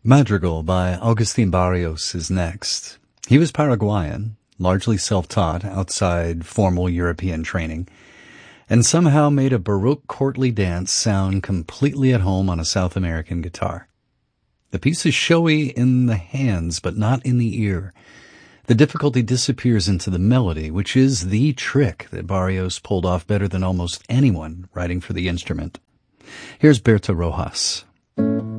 Madrigal by Agustin Barrios is next. He was Paraguayan, largely self-taught outside formal European training, and somehow made a Baroque courtly dance sound completely at home on a South American guitar. The piece is showy in the hands, but not in the ear. The difficulty disappears into the melody, which is the trick that Barrios pulled off better than almost anyone writing for the instrument. Here's Berta Rojas.